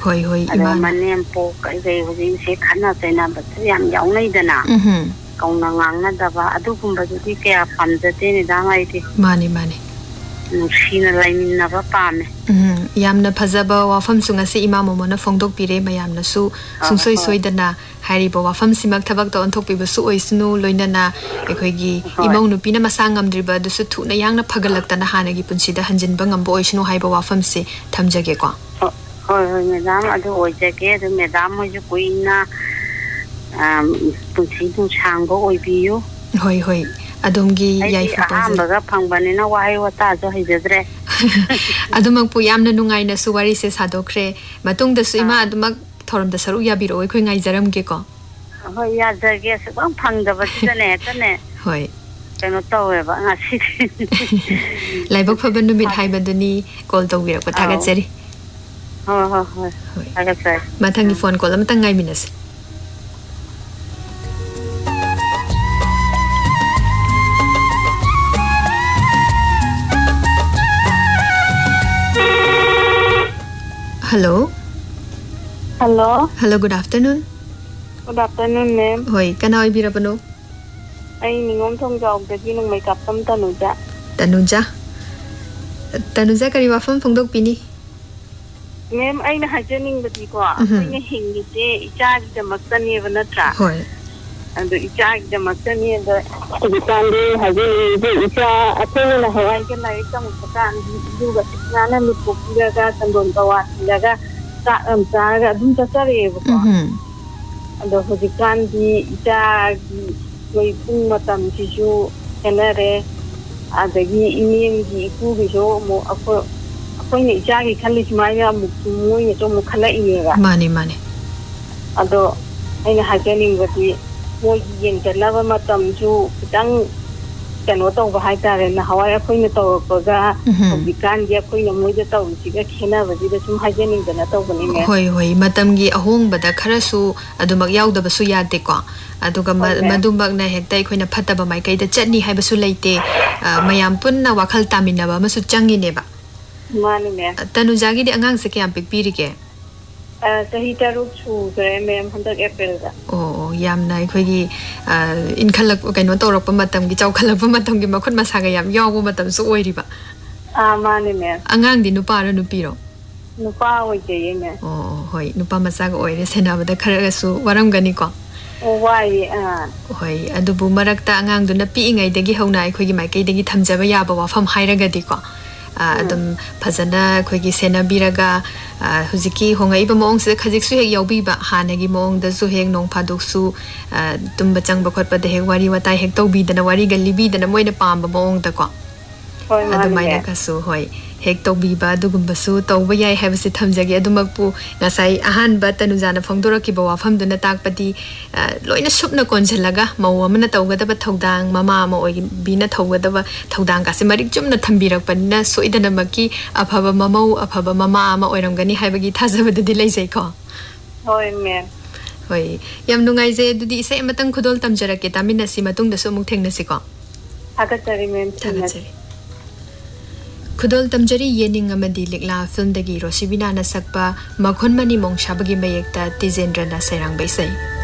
ꯍꯣꯏ ꯍꯣꯏ ꯑꯗꯣ ꯃꯅꯦꯝꯄꯣꯛ ꯀꯩ ꯍꯧꯖꯤꯛꯁꯦ ꯈꯠꯅ ꯆꯩꯅꯕꯁꯨ ꯌꯥꯝ ꯌꯥꯎꯅꯩꯗꯅ ꯀꯧꯅ ꯉꯥꯡꯅꯗꯕ ꯑꯗꯨꯒꯨꯝꯕꯗꯨꯗꯤ ꯀꯌꯥ ꯄꯥꯝꯖꯗꯦ ꯃꯦꯗꯥꯝ ꯑꯩꯗꯤ ꯃꯥꯅꯤ ꯃꯥꯅꯤ ꯅꯨꯡꯁꯤꯅ ꯂꯩꯃꯤꯟꯅꯕ ꯄꯥꯝꯃꯦ ꯌꯥꯝꯅ ꯐꯖꯕ ꯋꯥꯐꯝꯁꯨ ꯉꯁꯤ ꯏꯃꯥ ꯃꯣꯃꯣꯅ ꯐꯣꯡꯗꯣꯛꯄꯤꯔꯦ ꯃꯌꯥꯝꯅꯁꯨ ꯁꯨꯡꯁꯣꯏ ꯁꯣꯏꯗꯅ ꯍꯥꯏꯔꯤꯕ ꯋꯥꯐꯝꯁꯤꯃꯛ ꯊꯕꯛꯇ ꯑꯣꯟꯊꯣꯛꯄꯤꯕꯁꯨ ꯑꯣꯏꯁꯅꯨ ꯂꯣꯏꯅꯅ ꯑꯩꯈꯣꯏꯒꯤ ꯏꯃꯧ ꯅꯨꯄꯤꯅ ꯃꯁꯥ ꯉꯝꯗ꯭ꯔꯤꯕ ꯑꯗꯨꯁꯨ ꯊꯨꯅ ꯌꯥꯡꯅ ꯐꯒꯠꯂꯛꯇꯅ ꯍꯥꯟꯅꯒꯤ ꯄꯨꯟꯁꯤꯗ ꯍꯟꯖꯤꯟꯕ ꯉꯝꯕ ꯑꯣꯏꯁꯅꯨ ꯍꯥꯏꯕ ꯋꯥꯐꯝꯁꯦ ꯊꯝꯖꯒꯦꯀꯣ ꯍꯣꯏ ꯍꯣꯏ ꯃꯦꯗꯥꯝ ꯑꯗꯨ ꯑꯣꯏꯖꯒꯦ ꯑꯗꯨ ꯃꯦꯗꯥꯝ ꯍꯣꯏꯁꯨ ꯀꯨꯏꯅ ꯄꯨꯟꯁꯤ ꯅꯨꯡꯁꯥꯡꯕ ꯑꯣꯏꯕꯤꯌꯨ ꯍꯣꯏ ꯍꯣꯏ ꯑꯗꯣꯝꯒꯤ ꯑꯩꯗꯤ ꯌꯥꯏꯐ ꯄꯥꯎꯖꯦꯜ ꯑꯍꯥꯟꯕꯒ ꯐꯪꯕꯅꯤꯅ ꯋꯥꯍꯩ ꯋꯥꯇꯥꯁꯨ ꯍꯩꯖꯗ꯭ꯔꯦ ꯑꯗꯨꯃꯛꯄꯨ ꯌꯥꯝꯅ ꯅꯨꯡꯉꯥꯏꯅꯁꯨ ꯋꯥꯔꯤꯁꯦ ꯁꯥꯗꯣꯛꯈ꯭ꯔꯦ ꯃꯇꯨꯡꯗꯁꯨ ꯏꯃꯥ ꯑꯗꯨꯃꯛ ꯊꯧꯔꯝꯗ ꯁꯔꯨꯛ ꯌꯥꯕꯤꯔꯛꯑꯣ ꯑꯩꯈꯣꯏ ꯉꯥꯏꯖꯔꯝꯒꯦꯀꯣ ꯍꯣꯏ ꯌꯥꯖꯒꯦ ꯁꯨꯛꯐꯪ ꯐꯪꯗꯕꯁꯤꯗꯅꯦ ꯍꯦꯛꯇꯅꯦ ꯍꯣꯏ ꯀꯩꯅꯣ ꯇꯧꯋꯦꯕ ꯉꯁꯤꯗꯤ ꯂꯥꯏꯕꯛ ꯐꯕ ꯅꯨꯃꯤꯠ ꯍꯥꯏꯕꯗꯨꯅꯤ ꯀꯣꯜ ꯇꯧꯕꯤꯔꯛꯄ ꯊꯥꯒꯠꯆꯔꯤ ꯍꯣꯏ ꯊꯥꯒꯠꯆꯔꯤ ꯃꯊꯪꯒꯤ ꯐꯣꯟ ꯀꯣꯜ ꯑꯃꯇꯪ ꯉꯥꯏꯃꯤꯟꯅꯁꯤ Hello. Hello. Hello, good afternoon. Good afternoon, ma'am. Hoi, kana oibirabano? Ay ningom thongjaugdagi nung may kaptam Tanuja. Tanuja. Tanuja kari wafam phongdokpini? Ma'am, ay nahajaningdagi ko. Ako'y hingise ichaagdamaktaneba natra. Hoi. Ando ichaagdamaktaneba ando hujikandi hajaningde icha ako'y nahawaiga laikamukpakan duga siknana nutpokiraga sandon bawasilaga saga adum chachareeba ko. Ando hujikandi ichaagi may pung matamsisu kanare adagi iniyemgi ikugiso mo ako'y na ichaagi kalismaya muksumoy nito mo kalainira. Mani. Ado ay nahajaningdagi mo'y yengalaba matamsu kitang kano tawba haitare na hawai ako'y na tawagpaga hujikandi ako'y na mo'y da tawsiga khenabasida sum hajaningdana tawbanime. Hoi matamgi ahongbada kharasu adumak yaudabasu yadeko aduga madumak na hekta ako'yna phataba maikaida chatni haibasu leite mayam punna wakhal taminaba amasu changineba. Mani me. Tanujagi di angangse kayam pikpirige? Sahi taruk sugre ma'am handak April da. Oh, yamna ako'ygi inkhalak kaino tawrakpa matamgi chawkhalakpa matamgi makhut masaga yam yawba matamsu oiriba. Mani ma'am. Angangdi nupara nupiro? Nupa oijeye ma'am. Oh, hoi nupa masaga oire senabada kharagasu waramgani ko? Why? Hoi, adubu marakta angangduna piingaidagi hauna aiko'ygi maikaidagi thamjaba yaba wafam hairagadi ko. Adum phajana aiko'ygi senabiraga hujiki hongaiba mawongse khajiksu hek yaubiba hanagi mawongdasu hek nongphadoksu tumba changba khotpada hek wari watai hek tawbidana wari galibidana moina pamba mawongda ko. Hoi adumaina kasu hoi hek tawbiba adugumbasu tawba yai haibasi thamjagi adumakpu ngasai ahanba Tanujana phongdorakiba wafamduna takpadi loina supna konjalaga maw amana tawgadaba thodang mama ama oibina thawgadaba thodang kase marik chumna thambirakpanina soidanamaki afaba mamau afaba mama ama oiramgani haibagi thajabadadi leijai ko. Hoi ma'am. Hoi yam nungaije dudi isai amatang khudol tamjarake taminasi matungdasu amuk thengnasi ko. Thagatsari ma'am. Thagatsari. Khudol tamjari yening amadi likla film dagi Rosibina na sakpa makhon mani mongshabagi mayekta Tijendra na sairang baisai.